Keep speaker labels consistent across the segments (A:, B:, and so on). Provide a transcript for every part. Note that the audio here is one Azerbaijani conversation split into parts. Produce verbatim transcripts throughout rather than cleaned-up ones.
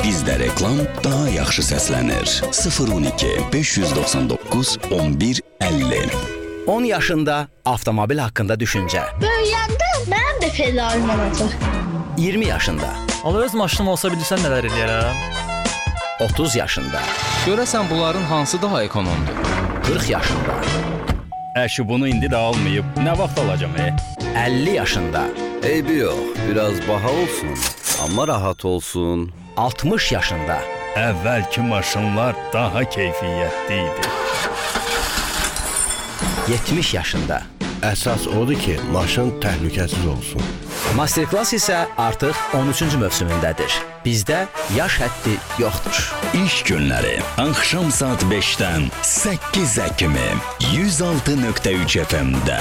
A: Bizdə reklam daha yaxşı səslənir. sıfır on iki beş yüz doxsan doqquz on bir əlli.
B: on yaşında avtomobil haqqında düşüncə.
C: Böyüyəndə mənim də pedalım olacaq.
B: iyirmi yaşında.
D: Allah öz maşınım olsa bilirsən nələr eləyərəm?
B: otuz yaşında.
E: Görəsən bunların hansı daha ekonomdur?
B: qırx yaşında.
F: Əşi bunu indi də almayıb. Nə vaxt alacam e?
B: əlli yaşında.
G: Eybi yox, biraz baha olsun, amma rahat olsun.
B: altmış yaşında.
F: Əvvəlki maşınlar daha keyfiyyətli idi.
B: yetmiş yaşında.
H: Əsas odur ki, maşın təhlükəsiz olsun.
B: Masterclass isə artıq on üçüncü mövsümündədir. Bizdə yaş həddi yoxdur.
A: İş günləri axşam saat beşdən səkkizə kimi yüz altı nöqtə üç F M-də.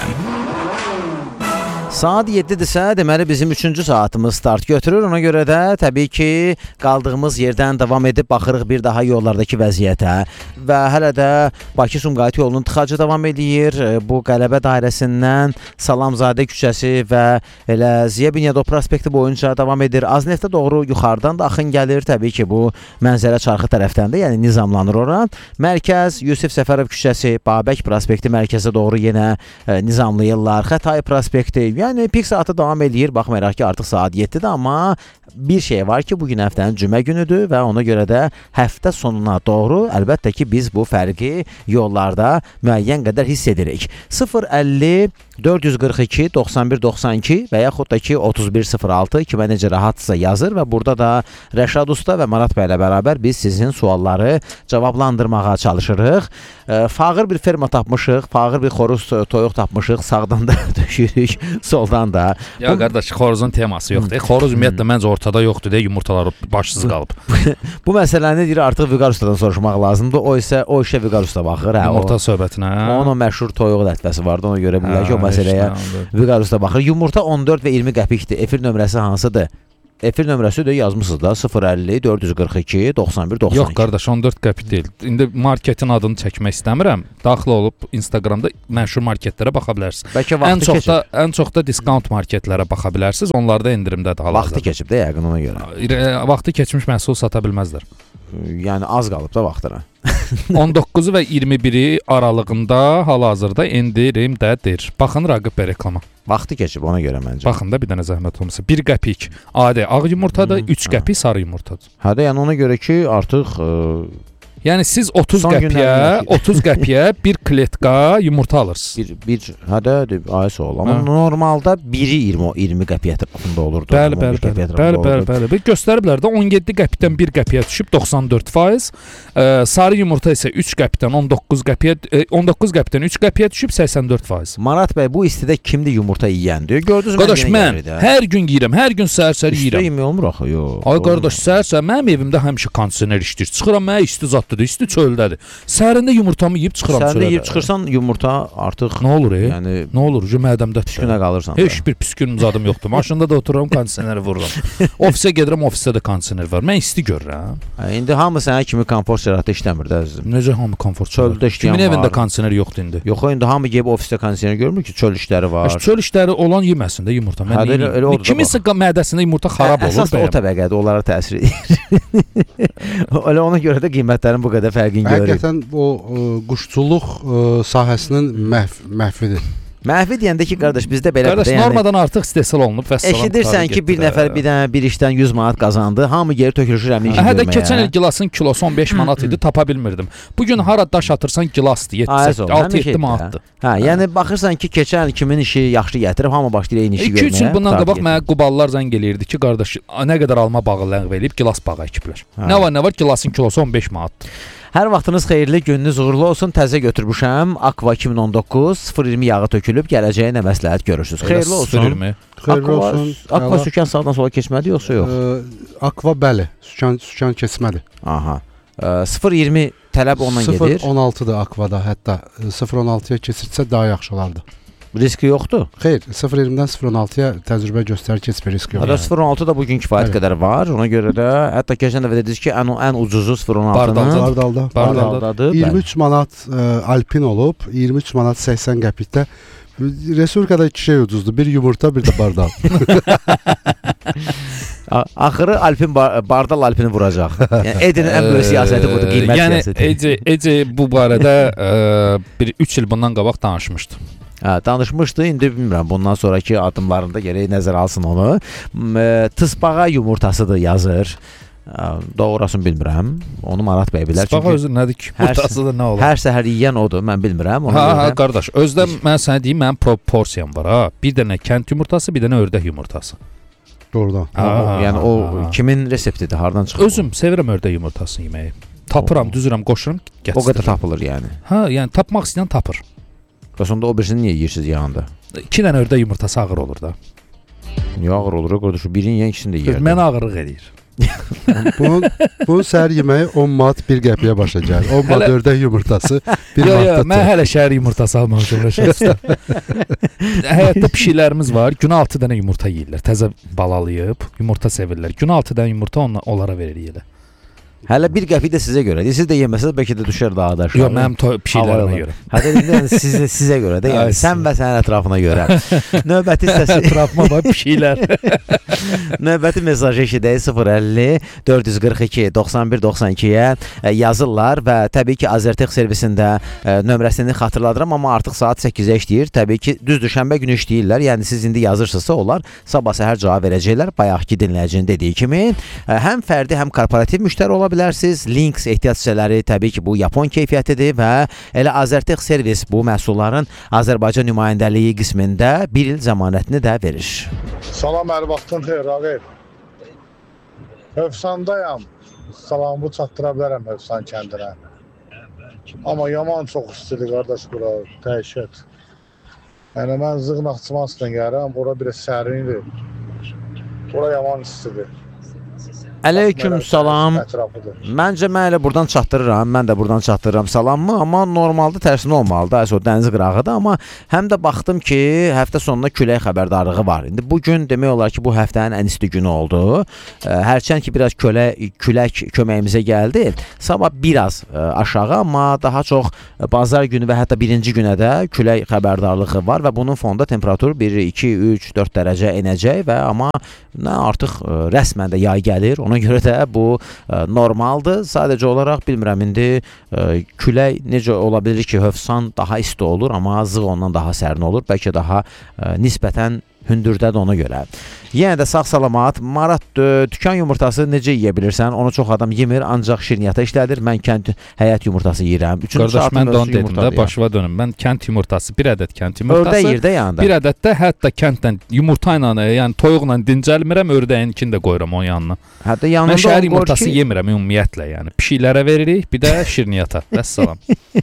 I: Saat yeddidirsə, deməli bizim üçüncü saatımız start götürür. Ona görə də təbii ki, qaldığımız yerdən davam edib baxırıq bir daha yollardakı vəziyyətə. Və hələ də Bakı-Sumqayıt yolunun tıxacı davam edir. Bu Qələbə dairəsindən Salamzadə küçəsi və elə Ziya Bünyadov prospekti boyunca davam edir. Azneftə doğru yuxarıdan da axın gəlir. Təbii ki, bu Mənzərə çarxı tərəfdən də, yəni nizamlanır ora. Mərkəz Yusif Səfərov küçəsi, Babək prospekti mərkəzə doğru yenə e, nizamlayırlar. Xətai prospekti, yəni pik saatı davam edir. Baxmayaraq ki, artıq saat yeddidir, amma bir şey var ki, bugün həftənin cümə günüdür və ona görə də həftə sonuna doğru əlbəttə ki, biz bu fərqi yollarda müəyyən qədər hiss edirik. sıfır əlli dörd yüz qırx iki doxsan bir doxsan iki və yaxud da ki otuz bir sıfır altı kimə necə rahatsa yazır və burada da Rəşad Usta və Marat bəy ilə bərabər biz sizin sualları cavablandırmağa çalışırıq. E, fağır bir ferma tapmışıq, fağır bir xoruz toyuq tapmışıq, sağdan da döşürük, soldan da.
E: Ya bu, qardaş, xoruzun teması yoxdur. Xoruz ümumiyyətlə məncə ortada yoxdur deyə yumurtaları başsız qalıb.
I: Bu məsələni deyir artıq Vüqar Ustadan soruşmaq lazımdır. O isə o işə Vüqar Usta baxır. Hə,
E: yumurta
I: o,
E: söhbətinə.
I: Onun o məşhur toyuq lətvəsi vardı. Ona görə bilər ki, o məsələyə Vüqar Usta baxır. Yumurta on dörd və iyirmi qəpikdir. Efir nömrəsi hansıdır? Efir nömrəsi də yazmısınız da sıfır əlli dörd yüz qırx iki doxsan bir doxsan iki.
E: Yox qardaş, on dörd qəpik deyil. İndi marketin adını çəkmək istəmirəm. Daxil olub Instagramda məşhur marketlərə baxa bilərsiniz.
I: Bəlkə vaxtı
E: ən çox
I: keçib.
E: da ən çox da diskont marketlərə baxa bilərsiniz. Onlarda endirimdədir hal-hazırda.
I: Vaxtı keçib də yəqin ona görə.
E: Vaxtı keçmiş məhsul sata bilməzlər.
I: Yəni az qalıb da vaxtına.
E: on doqquzu və iyirmi biri aralığında hal-hazırda endirimdədir. Baxın Raqib bəy reklama.
I: Vaxtı keçib ona görə məncə.
E: Baxın da bir dənə zəhmət olmasa. bir qəpik adi ağ yumurtadır, üç qəpik sarı yumurtadır.
I: Hə də yəni ona görə ki, artıq ə,
E: yəni siz otuz qəpiyə, otuz qəpiyə bir kletka yumurta alırsınız.
I: Bir bir hə də ay sağ ol. Amma hə. Normalda biri iyirmi iyirmi qəpiyə ətrafında olurdu.
E: Bəli, bəli, bəli. Bəli, bəli, bəli. Bir göstəriblər də on yeddi qəpikdən bir qəpiyə düşüb doxsan dörd faiz. Ə, sarı yumurta isə üç qəpikdən on doqquz qəpiyə, on doqquz qəpikdən üç qəpiyə düşüb səksən dörd faiz.
I: Marat bəy, bu istidə kimdir yumurta yeyəndir? Gördünüz mü?
E: Qardaş, mən hər gün yeyirəm, hər gün səhər-səhər yeyirəm.
I: İsti yemək olmur axı, yox.
E: Ay qardaş, səhər-səhər mənim evimdə həmişə kondisioner işləyir. Çıxıram, mənə isti zaddır, isti çöldədir. Səhərində yumurtamı yeyib çıxıram çölə.
I: Səhərində yeyib çıxırsan yumurta artıq
E: nə olur e?
I: Yəni
E: nə olur? Mədəmdə
I: püskünə qalırsan.
E: Heç bir püskün zadım yoxdur. Maşında da otururam, kondisioneri vururam. Ofisə gedirəm, ofisdə də kondisioner var. Mən isti görürəm.
I: Hə, indi hamı sənə kimi komfort şəraitdə işləmir də əzizim.
E: Necə hamı komfort
I: çöldə işləyən var?
E: Kimin evində kondisioner yoxdur indi?
I: Yox, indi hamı gəlib ofisdə kondisioner görmür ki, çöl işləri var.
E: Əş, çöl işləri olan yeməsin də yumurta. Mən
I: hə, elə, elə
E: kiminsə mədəsində yumurta xarab olur.
I: Əsas o təbəqədir, onlara təsir edir. Elə ona görə də qiymətlərin bu qədər fərqini görürük.
J: Həqiqətən o ə, quşçuluq ə, sahəsinin məhv, məhvidir.
I: Məhvi deyəndə ki, qardaş, bizdə belə
E: qardaş, yəni, normadan artıq istehsal olunub və salam.
I: Eşidirsən ki, bir nəfər bir dənə bir işdən yüz manat qazandı, hamı geri tökülüşür əmli işin görməyə.
E: Hə də keçən il gilasın kilosu on beş manat idi, tapa bilmirdim. Bugün hara daş atırsan gilasdır, altı yeddi manatdır.
I: Hə, yəni baxırsan ki, keçən il kimin işi yaxşı gətirib, hamı başlayır eyni işi görməyə.
E: iki üç il bundan qabaq mənə Quballar zəng eləyirdi ki, qardaş, nə qədər alma bağı ləğv eləyib gilas bağı əkiblər. Nə var, nə var, gilasın kilosu on beş manatdır.
I: Hər vaxtınız xeyirli, gününüz uğurlu olsun. Təzə götürmüşəm. Aqua iki min on doqquz sıfır iyirmi yağı tökülüb, gələcəyə nə məsləhət görürsünüz. Xeyirli olsun.
J: Xeyirli olsun.
I: Aqua sükan sağdan sola keçmədi yoxsa yox?
J: Aqua bəli, sükan sükan keçmədi.
I: Aha. sıfır iyirmi tələb ondan gedir.
J: sıfır on altıdır Aquada, hətta sıfır on altıya keçirsə daha yaxşı olardı.
I: Riski yoxdur?
J: Xeyr, sıfır iyirmidən sıfır on altıya təcrübə göstərir ki, heç bir risk yoxdur.
I: Hətta sıfır on altı da bugün kifayət qədər var. Ona görə də hətta keçən dəfə dediniz ki, ən ən ucuzu sıfır on altının
J: Bardalda.
I: Bardaldadır.
J: iyirmi üç manat ə, Alpin olub, iyirmi üç manat səksən qəpikdə Respublikada iki şey ucuzdur. Bir yumurta, bir də bardal.
I: Axırı Alpin bar Bardal Alpini vuracaq. Yəni Edinin ən böyük siyasəti budur, qiymət
E: yəni,
I: siyasəti.
E: Yəni Ece, Ece bu barədə ə, bir üç il bundan qabaq danışmışdı.
I: Hə, danışmışdı. İndi bilmirəm, bundan sonraki addımlarında gərək nəzərə alsın onu. Tısbağa yumurtasıdır yazır. Doğrasını bilmirəm. Onu Marat bəy bilər.
E: Tısbağa özü nədir ki? Yumurtası da nə olur?
I: Hər səhər yeyən odur, mən bilmirəm.
E: Ha, ha, qardaş, özdə mən sənə deyim, mənim proporsiyam var ha. Bir dənə kənd yumurtası, bir dənə ördək yumurtası.
J: Doğrudan.
I: Ha, yəni o ha. Kimin reseptidir, hardan çıxır?
E: Özüm sevirəm ördək yumurtasını yeməyi. Tapıram, düzürəm, qoşuram, gətirirəm.
I: O qədər tapılır yəni.
E: Ha, yəni tapmaq istəyən tapır.
I: Bəs onda o birisini niyə yeyirsiniz yanında?
E: İki dənə ördək yumurtası ağır olur da.
I: Niyə ağır olur? Qardaş, birini yeyən ikisini də yeyir.
E: Mən ağırlıq edir.
J: bunun, bunun səhər yeməyi on manat bir qəpiyə başa gəlir. on manat ördək yumurtası bir manat.
E: Mən hələ şəhər yumurtası almamışam Rəşad. Həyatda pişiklərimiz var. Günə altı dənə yumurta yeyirlər. Təzə balalayıb yumurta sevirlər. Günə altı dənə yumurta onlara veririk elə.
I: Hələ bir qəpi də sizə görə. Siz də yeməsəz bəlkə də düşər daha da aşağı.
E: Yox, mənim pişiklərimə görə.
I: Hətta indi sizə sizə görə də, yəni sən və sənin ətrafına görə. Növbəti səsi
E: ətrafıma bax pişiklər.
I: Növbəti mesajı eşidək sıfır əlli dörd yüz qırx iki doxsan bir doxsan ikiyə yazırlar və təbii ki Azertex servisində nömrəsini xatırladıram, amma artıq saat səkkizə işləyir. Təbii ki düzdür, şənbə günü işləyirlər. Yəni siz indi yazırsınızsa onlar sabah səhər cavab verəcəklər. Bayaqki dinləyicinin dediyi kimi həm fərdi, həm korporativ müştəri ola bilərsiniz. Links ehtiyac hissələri təbii ki bu Yapon keyfiyyətidir və elə Azertex servis bu məhsulların Azərbaycan nümayəndəliyi qismində bir il zəmanətini də verir.
K: Salam, hər vaxtın xeyir, ağay. Hövsandayam. Salamı çatdıra bilərəm Hövsan kəndinə. Amma yaman çox istidir, qardaş, bura, dəhşət. Yəni, mən Zığnaqçımasından gəlirəm, bura bir sərindir. Bura yaman istidir.
I: Aleyküm salam. Məncə mən elə buradan çatdırıram, mən də buradan çatdırıram salamımı, amma normalda tərsinə olmalıdır. Əsas o dəniz qırağıdır, amma həm də baxdım ki, həftə sonunda külək xəbərdarlığı var. İndi bu gün demək olar ki, bu həftənin ən isti günü oldu. Hərçənd ki, biraz kölə, külək köməyimizə gəldi. Sabah biraz aşağı, amma daha çox bazar günü və hətta birinci günə də külək xəbərdarlığı var və bunun fonunda temperatur bir, iki, üç, dörd dərəcə enəcək və amma artıq rəsmən də yay gəlir. Ona görə də bu ə, normaldır. Sadəcə olaraq bilmirəm indi ə, külək necə ola bilir ki, Hövsan daha isti olur, amma Zığ ondan daha sərin olur. Bəlkə daha ə, nisbətən hündürdədir ona görə. Yenə də sağ salamat. Marat, dükan yumurtası necə yeyə bilirsən? Onu çox adam yemir, ancaq şirniyyata işlədir. Mən kənd həyət yumurtası yeyirəm.
E: Qardaş, mən də onu dedim də, başıva dönüm. Mən kənd yumurtası, bir ədəd kənd yumurtası.
I: Ördək yerdə yanında.
E: Bir ədəd də hətta kənddən yumurta ilə, yəni toyuqla dincəlmirəm, ördəyinkini də qoyuram onun yanına.
I: Hətta yanında
E: mən şəhər yumurtası ki... yemirəm ümumiyyətlə, yəni. Pişiklərə veririk, bir də şirniyyata. Vəssalam.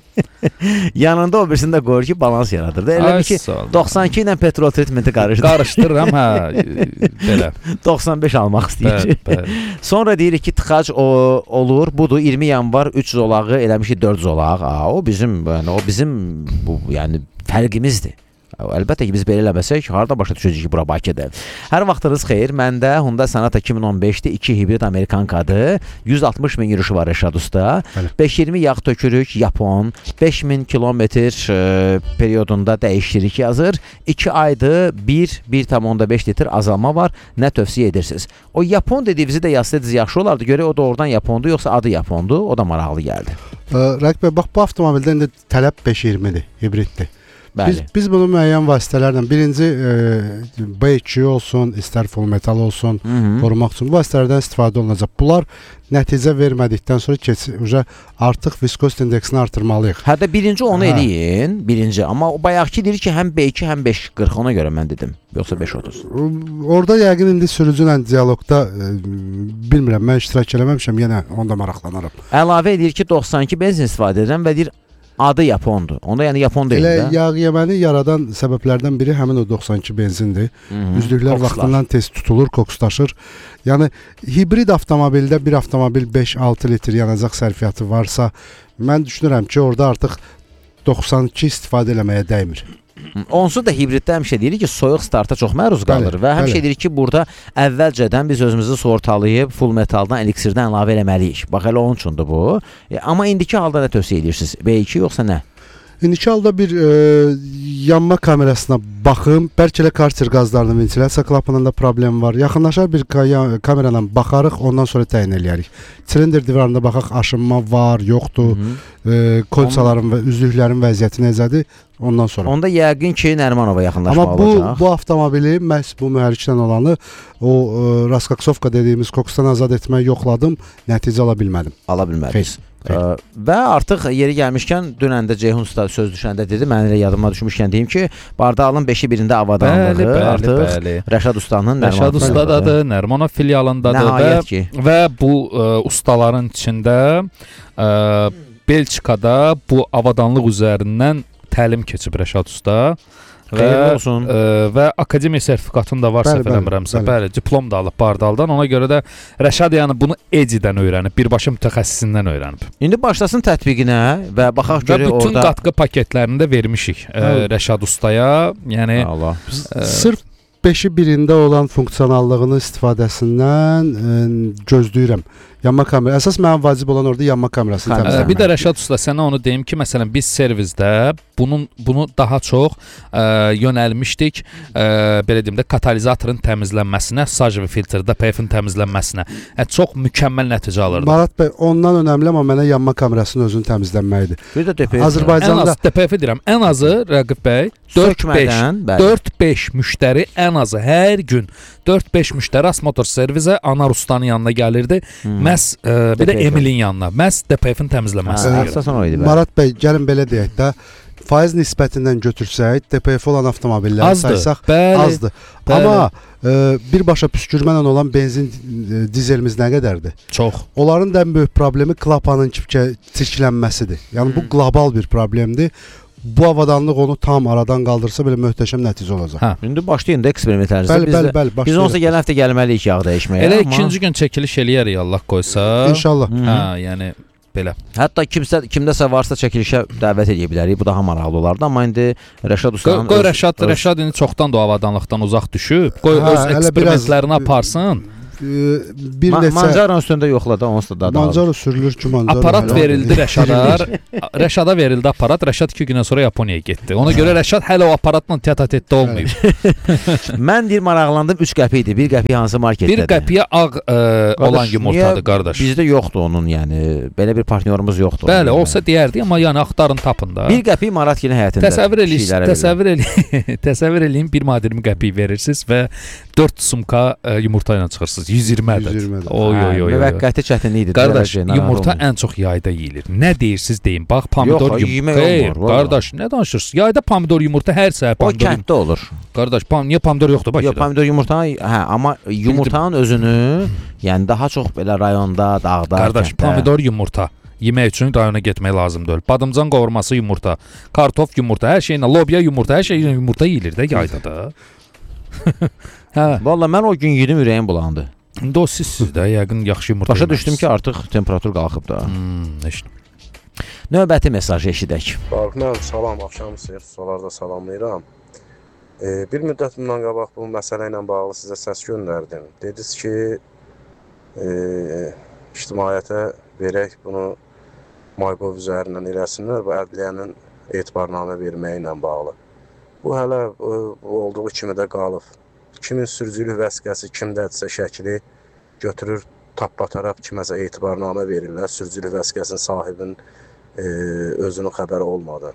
I: Yanında o birisini də qoyur ki, balans yaradır. Elə bir ki, doxsan iki ilə petrol treatmenti qarışdır.
E: Qarışdırıram, hə, belə.
I: doxsan beş almaq istəyir.
E: Bəli, bəli.
I: Sonra deyirik ki, tıxac o, olur. Budur, iyirmi yanvar üç zolağı eləmiş ki, dörd zolaq. Aa, o bizim, yəni, o bizim bu, yəni, fərqimizdir. Əlbəttə ki, biz belə eləməsək, harada başa düşəcək ki, bura Bakıdır. Hər vaxtınız xeyir. Məndə Hyundai Sonata iki min on beşdə iki hibrid Amerikankadır. yüz altmış min yürüşü var Rəşad usta. beş iyirmi yağ tökürük, Yapon. beş min kilometr e, periodunda dəyişirik yazır. iki aydır bir, bir tam onda beş litr azalma var. Nə tövsiyə edirsiniz? O Yapon dediyinizi də yazsaydınız yaxşı olardı. Görək o doğrudan Yapondur, yoxsa adı Yapondur. O da maraqlı gəldi.
J: Rəqib bəy, bax bu avtomobildə indi tələb beş iyirmidir, hibriddir. Biz, biz bunu müəyyən vasitələrlə birinci e, B iki olsun, istər full metal olsun, Hı -hı. qorumaq üçün bu vasitələrdən istifadə olunacaq. Bunlar nəticə vermədikdən sonra keç, artıq viskoz indeksini artırmalıyıq.
I: Hətta birinci onu hə. eləyin, birinci. Amma o bayaqki deyir ki, həm B iki, həm beş qırx, ona görə mən dedim. Yoxsa beş otuz.
J: Orada yəqin indi sürücü ilə dialoqda e, bilmirəm, mən iştirak eləməmişəm, yenə onda maraqlanaram.
I: Əlavə edir ki, doxsan iki benzin istifadə edirəm və deyir adı Yapondur. Onda yəni Yapon deyil
J: də.
I: Elə
J: yağ yeməni yaradan səbəblərdən biri həmin o doxsan iki benzindir. Üzdüklər vaxtından tez tutulur, kokuslaşır. Yəni hibrid avtomobildə bir avtomobil beş altı litr yanacaq sərfiyyatı varsa, mən düşünürəm ki, orada artıq doxsan iki istifadə eləməyə dəymir.
I: Onsuz da hibriddə həmişə deyirik ki, soyuq starta çox məruz qalır bəli, və həmişə deyirik ki, burada əvvəlcədən biz özümüzü sığortalayıb full metaldan, eliksirdən əlavə eləməliyik. Bax, elə onun üçündür bu. E, amma indiki halda nə tövsiyə edirsiniz? B iki yoxsa nə?
J: İndiki halda bir e, yanma kamerasına baxım. Bəlkə də karter qazlarının ventilasiya klapınında problem var. Yaxınlaşar bir kameradan baxarıq, ondan sonra təyin eləyərik. Silindr divarında baxaq, aşınma var, yoxdur. E, kolçaların və üzlüklərin vəziyyəti necədir? Ondan sonra.
I: Onda yəqin ki, Nərimanova yaxınlaşma
J: olacaq.
I: Amma
J: bu bu avtomobili məhz bu mühərrikdən olanı o e, Raskaksovka dediyimiz kokusdan azad etməyi yoxladım, nəticə ala bilmədim.
I: Ala bilmədiniz. Ə, və artıq yeri gəlmişkən dünən də Ceyhun usta söz düşəndə dedi, mən elə yadıma düşmüşkən deyim ki, bardağın beşi birində avadanlığı bəli, bəli, artıq bəli. Rəşad ustanın
E: Rəşad ustadadır, Nərimanov filialındadır və, və bu ə, ustaların içində ə, Belçikada bu avadanlıq üzərindən təlim keçib Rəşad usta. Və, olsun. Ə, və akademiya sertifikatın da var, səhv eləmirəmsə. Bəli, diplom da alıb Bardaldan. Ona görə də Rəşad yəni bunu Ecidən öyrənib, birbaşa mütəxəssisindən öyrənib.
I: İndi başlasın tətbiqinə və baxaq görək orada.
E: Və bütün orada... qatqı paketlərini də vermişik ə, Rəşad ustaya. Yəni
I: Allah.
J: Ə, sırf beşi birində olan funksionallığının istifadəsindən ə, gözləyirəm. Yanma kamera. Əsas mənim vacib olan orada yanma kamerasını təmizləmək.
E: Bir də Rəşad usta sənə onu deyim ki, məsələn biz servizdə bunun bunu daha çox ə, yönəlmişdik, ə, belə deyim də katalizatorun təmizlənməsinə, saj və filtrdə P F-in təmizlənməsinə. Ə, çox mükəmməl nəticə alırdı.
J: Marat bəy, ondan önəmli amma mənə yanma kamerasının özünün təmizlənməyidir.
I: Bir də D P F.
J: Azərbaycanda
E: ən az D P F deyirəm. Ən azı Rəqib bəy dörd beş müştəri ən azı hər gün dörd beş müştəri Asmotor servisə Anar ustanın yanına gəlirdi. Hmm. Məhz ə, bir də Emilin yanına. Məhz D P F-in təmizlənməsinə görə.
J: Marat bəy, gəlin belə deyək də, faiz nisbətindən götürsək, D P F olan avtomobilləri
E: azdır,
J: saysaq
E: bəli,
J: azdır.
E: Bəli.
J: Amma ə, birbaşa püskürməklə olan benzin ə, dizelimiz nə qədərdir?
E: Çox.
J: Onların da ən böyük problemi klapanın çirklənməsidir. Yəni hmm. bu qlobal bir problemdir. Bu avadanlıq onu tam aradan qaldırsa belə möhtəşəm nəticə olacaq.
I: Hə. İndi başlayın da eksperimentlərinizə.
J: Bəli, bəli, bəli,
I: biz onsa gələn həftə gəlməliyik yağ dəyişməyə.
E: Elə amma... ikinci gün çəkiliş eləyərik Allah qoysa.
J: İnşallah.
E: Hə, yəni belə.
I: Hətta kimsə kimdəsə varsa çəkilişə dəvət edə bilərik. Bu daha maraqlı olardı. Amma indi Rəşad ustanın
E: qoy, qoy Rəşad, öz... Rəşad indi çoxdan da o avadanlıqdan uzaq düşüb. Qoy hə, öz eksperimentlərini biraz... aparsın.
J: Bir
I: Ma
J: neçə
I: Mancaranın üstündə yoxla da onsuz da.
J: Mancara sürülür ki, Mancara.
E: Aparat verildi Rəşada. Rəşada verildi aparat. Rəşad iki gündən sonra Yaponiyaya getdi. Ona görə Rəşad hələ o aparatla teat-a-tetdə olmayıb.
I: Mən deyir maraqlandım üç qəpik idi. bir qəpik hansı marketdədir?
E: bir qəpiyə ağ ə, olan yumurtadır qardaş.
I: Bizdə yoxdur onun, yəni belə bir partnyorumuz yoxdur.
E: Bəli, olsa deyərdi, amma yəni axtarın tapın da.
I: bir qəpik Maratgilin həyətində.
E: Təsəvvür eləyin, təsəvvür eləyin, təsəvvür eləyin bir manat iyirmi qəpik verirsiniz və dörd sumka ə, yumurta ilə çıxırsınız. yüz iyirmi ədəd. Oy oy oy.
I: Müvəqqəti çətinlikdir.
E: Qardaş, yumurta ən çox yayda yeyilir. Nə deyirsiniz deyin. Bax, pomidor yumurta. Xeyr, qardaş, nə danışırsınız? Yayda pomidor yumurta hər səhər pomidor.
I: O kənddə olur.
E: Qardaş, pom niyə pomidor yoxdur Bakıda?
I: Yox, pomidor yumurta, hə, amma yumurtanın özünü, yəni daha çox belə rayonda, dağda,
E: qardaş, kənddə. Pomidor yumurta yemək üçün rayona getmək lazım deyil. Badımcan qovurması yumurta, kartof yumurta, hər şeylə, lobya yumurta, hər şey yumurta yeyilir də yayda da.
I: Hə. Vallahi mən o gün yedim, ürəyim bulandı.
E: İndi o sizsiz də, yəqin yaxşı yumurta
I: Başa düşdüm ki, artıq temperatur qalxıb da.
E: Hmm, eşit.
I: Növbəti mesajı eşidək.
L: Mən salam, axşam sizə sularda salamlayıram. E, bir müddət bundan qabaq bu məsələ ilə bağlı sizə səs göndərdim. Dediniz ki, e, ictimaiyyətə verək bunu Maygov üzərindən eləsinlər və ədliyyənin etibarnamə verməyi ilə bağlı. Bu hələ e, olduğu kimi də qalıb. Kimin sürücülük vəsiqəsi kimdədirsə şəkli götürür, tapbataraq kiməsə etibarnamə verirlər. Sürücülük vəsiqəsinin sahibinin e, özünün xəbəri olmadan.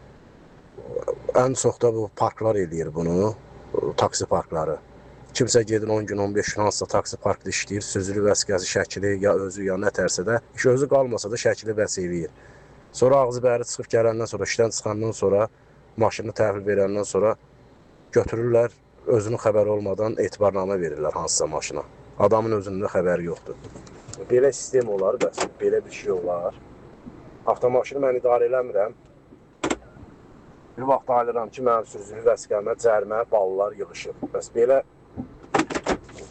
L: Ən çox da bu parklar eləyir bunu, taksi parkları. Kimsə gedin on gün, on beş gün hansısa taksi parkda işləyir, sürücülük vəsiqəsi şəkli ya özü ya nətərsə də, iş özü qalmasa da şəkli vəs eləyir. Sonra ağzı bəri çıxıb gələndən sonra, işdən çıxandan sonra, maşını təhvil verəndən sonra götürürlər, özünün xəbəri olmadan etibarnamə verirlər hansısa maşına. Adamın özünün də xəbəri yoxdur. Belə sistem olar bəs, belə bir şey olar. Avtomaşını mən idarə eləmirəm. Bir vaxt ayılıram ki, mənim sürücülük vəsiqəmə, cərimə, ballar yığışıb. Bəs belə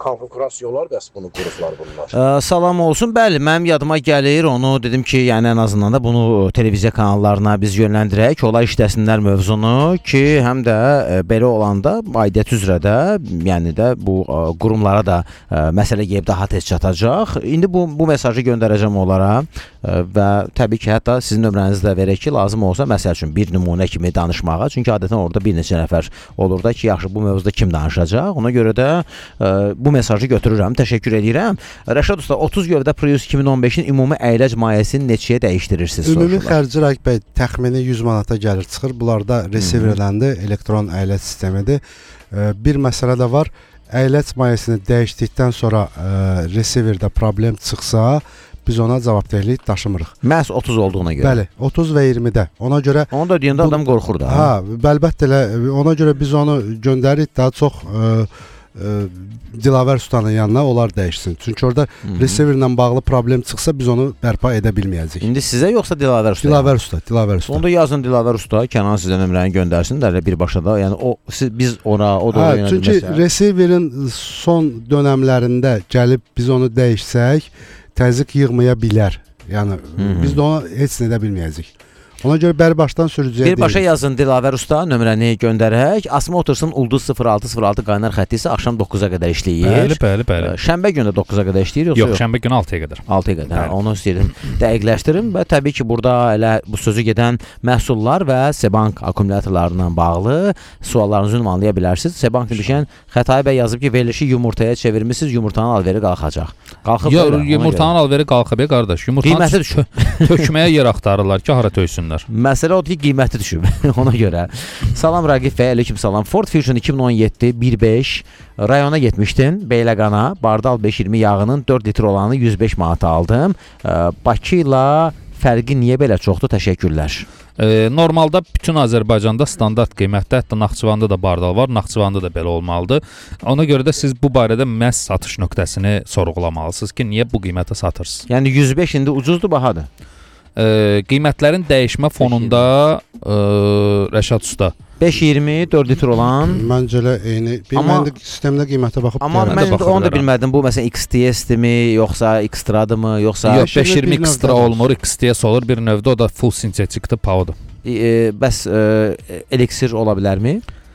L: konfigurasiyalar bəs bunu qurublar bunlar.
I: Ə, salam olsun. Bəli, mənim yadıma gəlir. Onu dedim ki, yəni ən azından da bunu televiziya kanallarına biz yönləndirək. Ola işləsinlər mövzunu ki, həm də ə, belə olanda aidiyyət üzrə də, yəni də bu ə, qurumlara da ə, məsələ gəlib daha tez çatacaq. İndi bu bu mesajı göndərəcəm onlara ə, və təbii ki, hətta sizin nömrənizi də verək ki, lazım olsa məsəl üçün bir nümunə kimi danışmağa. Çünki adətən orada bir neçə nəfər olur da ki, yaxşı bu mövzuda kim danışacaq? Ona görə də ə, bu mesajı götürürəm. Təşəkkür edirəm. Rəşad usta, otuz gövdə Prius iki min on beşin ümumi əyləc mayəsini neçəyə dəyişdirirsiniz?
J: Ümumi xərci Rəqbəy təxmini yüz manata gəlir çıxır. Bunlarda receiverləndi, elektron əyləc sistemidir. Bir məsələ də var. Əyləc mayəsini dəyişdikdən sonra ə, receiverdə problem çıxsa, biz ona cavabdehlik daşımırıq.
I: Məhz otuz olduğuna görə.
J: Bəli, otuz və iyirmidə. Ona görə
I: onu da deyəndə adam qorxur da.
J: Ha, əlbəttə elə ona görə biz onu göndəririk daha çox ə, ə, Dilavər ustanın yanına, onlar dəyişsin. Çünki orada receiverlə bağlı problem çıxsa biz onu bərpa edə bilməyəcəyik.
I: İndi sizə yoxsa Dilavər usta?
J: Dilavər usta, Dilavər usta.
I: Onda yazın Dilavər usta, Kənan sizə nömrəni göndərsin də birbaşa da. Yəni o siz, biz ona o da
J: ha, çünki receiverin son dönəmlərində gəlib biz onu dəyişsək, təzyiq yığmaya bilər. Yəni Hı -hı. biz də onu heç nə edə bilməyəcəyik. Ona görə bəri başdan sürücüyə deyil.
I: Birbaşa yazın Dilavər usta, nömrəni göndərək. Asma otursun Ulduz sıfır altı sıfır altı qaynar xətti isə axşam doqquza qədər işləyir.
E: Bəli, bəli, bəli.
I: Şənbə günü də doqquza qədər işləyir yoxsa
E: yox?
I: Yox,
E: şənbə günü altıya qədər.
I: altıya qədər. Hə, onu istəyirəm dəqiqləşdirim və təbii ki, burada elə bu sözü gedən məhsullar və Sebank akkumulyatorlarla bağlı suallarınızı ünvanlaya bilərsiniz. Sebank demişən Xətai bəy yazıb ki, verilişi yumurtaya çevirmisiniz, yumurtanın alveri qalxacaq.
E: Qalxıb yox, yumurtanın alveri qalxıb ya qardaş. Yumurtanı düşür. Tökməyə yer axtarırlar ki, hara töysünlər.
I: Məsələ odur ki, qiyməti düşüb ona görə. Salam Rəqib bəy, aleyküm salam. Ford Fusion iki min on yeddi bir beş rayona getmişdin, Beyləqana, Bardal beş iyirmi yağının dörd litr olanı yüz beş manata aldım. Bakı ilə fərqi niyə belə çoxdur? Təşəkkürlər.
E: E, normalda bütün Azərbaycanda standart qiymətdə, hətta Naxçıvanda da Bardal var, Naxçıvanda da belə olmalıdır. Ona görə də siz bu barədə məhz satış nöqtəsini sorğulamalısınız ki, niyə bu qiymətə satırsınız?
I: Yəni yüz beş indi ucuzdur, bahadır.
E: E, qiymətlərin dəyişmə fonunda e, Rəşad usta
I: beş iyirmi dörd litr olan
J: məncə elə eyni. Bilməndə sistemdə qiymətə baxıb.
I: Amma mən də onu da bilmədim. Bu məsələn X T S-mi, yoxsa Xtra-dımı, yoxsa
E: yox, beş iyirmi Xtra olmur, X T S olur bir növdə, o da full sintetikdir, P A O-dur.
I: E, bəs e, Elixir ola bilərmi?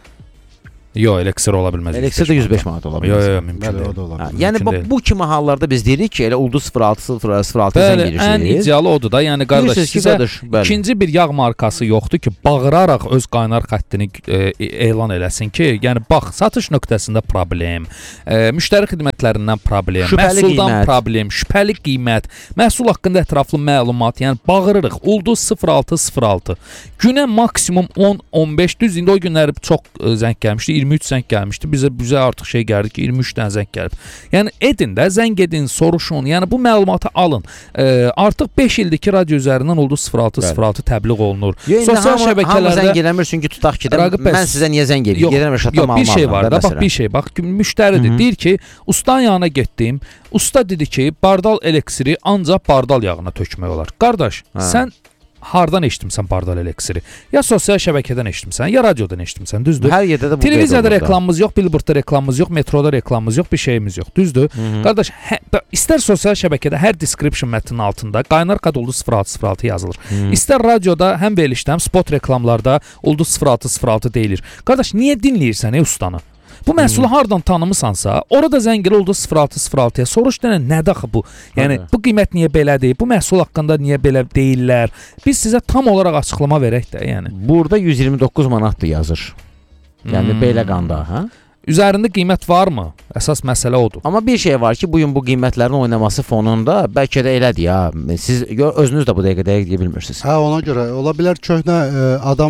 E: Yox, Elixir ola bilməz.
I: Elixir də yüz beş manat ola bilməz.
E: Yox, yox, mümkün
J: Bəli,
E: deyil.
J: O da ola
I: bilməz. Yəni bu, bu kimi hallarda biz deyirik ki, elə Ulduz sıfır altı sıfır altı zəng girirsiniz.
E: Ən idealı odur da. Yəni qardaş, sizə ikinci bir yağ markası yoxdur ki, bağıraraq öz qaynar xəttini e, elan eləsin ki, yəni bax, satış nöqtəsində problem, e, müştəri xidmətlərindən problem,
I: şübhəli
E: məhsuldan
I: qiymət.
E: problem, şübhəli qiymət, məhsul haqqında ətraflı məlumat, yəni bağırırıq. Ulduz sıfır altı sıfır altı. Günə maksimum on on beş düz, indi o günləri çox e, zəng gəlmişdi, iyirmi üç zəng gəlmişdi. Bizə bizə artıq şey gəldi ki, iyirmi üç dənə zəng gəlib. Yəni edin də, zəng edin, soruşun. Yəni bu məlumatı alın. E, artıq beş ildir ki, radio üzərindən Ulduz sıfır altı sıfır altı təbliğ olunur.
I: Sosial şəbəkələrdə hamı zəng eləmir, çünki tutaq ki, mən sizə niyə zəng eləyim? Gedirəm Rəşaddan
E: almam. Bir şey var da, bax bir şey, bax müştəridir. Hı -hı. Deyir ki, ustanın yanına getdim. Usta dedi ki, Bardal Elixiri ancaq Bardal yağına tökmək olar. Qardaş, hə. sən hardan eşitmisən Bardal Elixiri? Ya sosial şəbəkədən eşitmisən, ya radiodan eşitmisən, düzdür?
I: Hər yerdə də bu.
E: Televiziyada reklamımız yox, billboardda reklamımız yox, metroda reklamımız yox, bir şeyimiz yox, düzdür? Hı -hı. Qardaş, hə, istər sosial şəbəkədə hər description mətninin altında qaynar kod Ulduz sıfır altı sıfır altı yazılır. Hı -hı. İstər radioda həm verilişdə, həm spot reklamlarda Ulduz sıfır altı sıfır altı deyilir. Qardaş, niyə dinləyirsən ey ustanı? Bu məhsulu hmm. hardan tanımısansa, orada zəng elə oldu sıfır altı sıfır altıya. Soruş denən nədir axı bu? Yəni Tabii. bu qiymət niyə belədir? Bu məhsul haqqında niyə belə deyirlər? Biz sizə tam olaraq açıqlama verək də, yəni.
I: Burada yüz iyirmi doqquz manatdır yazır. Yəni hmm. Beyləqanda, hə?
E: Üzərində qiymət varmı? Əsas məsələ odur.
I: Amma bir şey var ki, bugün bu qiymətlərin oynaması fonunda bəlkə də elədir ya. Siz özünüz də bu dəqiqə dəqiq deyə bilmirsiniz.
J: Hə, ona görə ola bilər köhnə ə, adam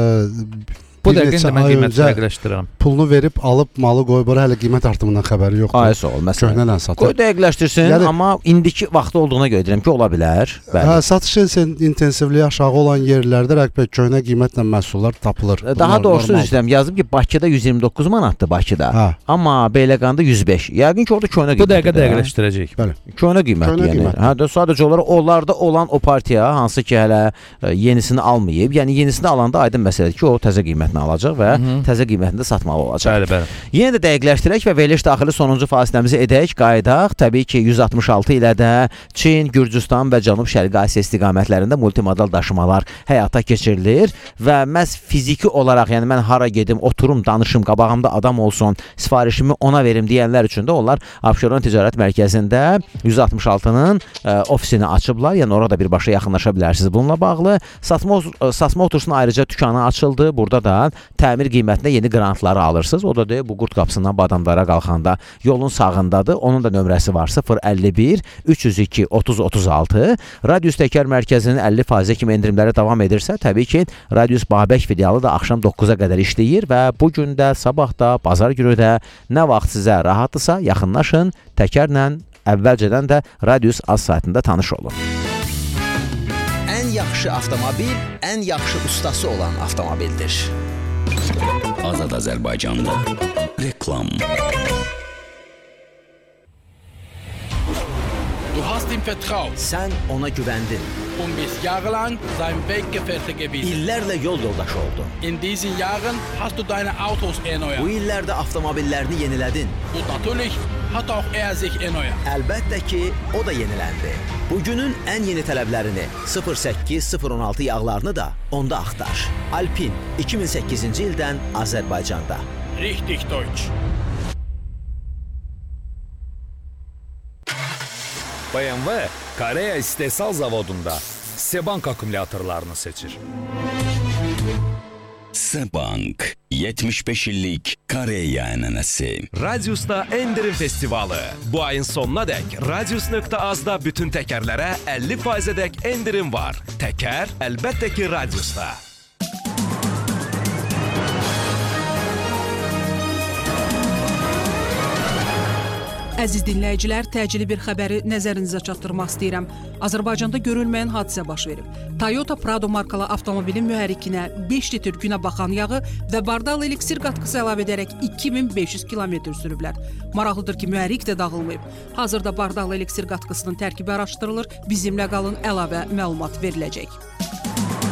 J: ə,
E: bu dəqiqə mən qiymət dəqiqləşdirirəm.
J: Pulunu verib alıb malı qoyub ora hələ qiymət artımından xəbəri yoxdur.
I: Ay sağ ol, məsələn.
J: Köhnədən satır.
I: Qoy dəqiqləşdirsin, yəni, amma indiki vaxtı olduğuna görə deyirəm ki, ola bilər.
J: Hə, satış intensivliyi aşağı olan yerlərdə rəqbət köhnə qiymətlə məhsullar tapılır.
I: Daha Bunlar doğrusu istəyirəm, yazıb ki, Bakıda yüz iyirmi doqquz manatdır Bakıda. Hə. Amma Beyləqanda yüz beş. Yəqin ki, orada köhnə qiymətdir.
E: Bu dəqiqə dəqiqləşdirəcəyik.
J: Bəli.
I: Köhnə qiymətdir. Yəni. Hə, sadəcə olaraq onlarda olan o partiya hansı ki, hələ yenisini almayıb, yəni yenisini alanda aydın məsələdir ki, o təzə qiymətlə qiymətinə alacaq və Hı -hı. təzə qiymətində satmalı olacaq.
E: Bəli, bəli.
I: Yenə də dəqiqləşdirək və veriliş daxili sonuncu fasiləmizi edək, qayıdaq. Təbii ki, yüz altmış altı ilə də Çin, Gürcüstan və Cənub-Şərqi Asiya istiqamətlərində multimodal daşımalar həyata keçirilir və məhz fiziki olaraq, yəni mən hara gedim, oturum, danışım, qabağımda adam olsun, sifarişimi ona verim deyənlər üçün də onlar Abşeron Ticarət Mərkəzində yüz altmış altının ə, ofisini açıblar. Yəni orada birbaşa yaxınlaşa bilərsiniz bununla bağlı. Satma, satma otursun ayrıca dükanı açıldı. Burada da təmir qiymətində yeni qrantları alırsınız. O da deyir, bu Qurd qapısından Badamdara qalxanda yolun sağındadır. Onun da nömrəsi var sıfır əlli bir üç yüz iki otuz otuz altı. Radius Təkər Mərkəzinin əlli faizə kimi endirimləri davam edirsə, təbii ki, Radius Babək filialı da axşam doqquza qədər işləyir və bu gün də, sabah da, bazar günü də nə vaxt sizə rahatdırsa, yaxınlaşın, Təkərlə əvvəlcədən də Radius az saytında tanış olun.
B: Ən yaxşı avtomobil, ən yaxşı ustası olan avtomobildir.
A: Azad Azərbaycanda reklam.
M: Du hast ihm vertraut.
B: Sən ona güvəndin.
M: Und bist jahrelang sein Weggefährte gewesen.
B: İllərlə yol yoldaşı oldun.
M: In diesen Jahren hast du deine Autos erneuert.
B: Bu illərdə avtomobillerini yenilədin.
M: Und natürlich hat auch er sich erneuert.
B: Əlbəttə ki, o da yeniləndi. Bugünün ən yeni tələblərini sıfır səkkiz sıfır on altı yağlarını da onda axtar. Alpin iki min səkkizinci ildən Azərbaycanda.
M: Richtig Deutsch.
N: B M W Koreya istehsal zavodunda Sebank akkumulyatorlarını seçir.
A: Sebank yetmiş beş illik Koreya ənənəsi.
O: Radius'ta endirim festivalı. Bu ayın sonuna dək Radius nöqtə azda bütün təkərlərə əlli faizə dək endirim var. Təkər əlbəttə ki Radius'ta.
P: Əziz dinləyicilər, təcili bir xəbəri nəzərinizə çatdırmaq istəyirəm. Azərbaycanda görülməyən hadisə baş verib. Toyota Prado markalı avtomobilin mühərrikinə beş litr günə baxan yağı və bardal eliksir qatqısı əlavə edərək iki min beş yüz kilometr sürüblər. Maraqlıdır ki, mühərrik də dağılmayıb. Hazırda bardal eliksir qatqısının tərkibi araşdırılır. Bizimlə qalın, əlavə məlumat veriləcək.